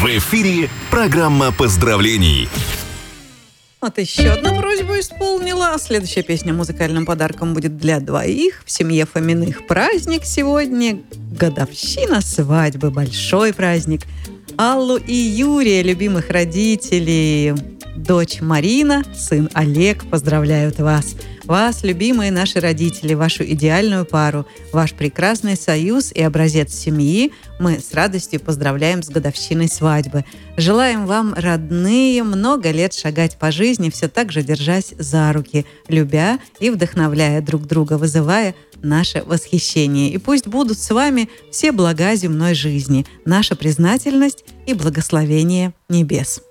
В эфире программа поздравлений. Вот еще одну просьбу исполнила. Следующая песня музыкальным подарком будет для двоих. В семье Фоминых праздник сегодня. Годовщина свадьбы. Большой праздник. Аллу и Юрия, любимых родителей. Дочь Марина, сын Олег поздравляют вас. Вас, любимые наши родители, вашу идеальную пару, ваш прекрасный союз и образец семьи мы с радостью поздравляем с годовщиной свадьбы. Желаем вам, родные, много лет шагать по жизни, все так же держась за руки, любя и вдохновляя друг друга, вызывая наше восхищение. И пусть будут с вами все блага земной жизни, наша признательность и благословение небес.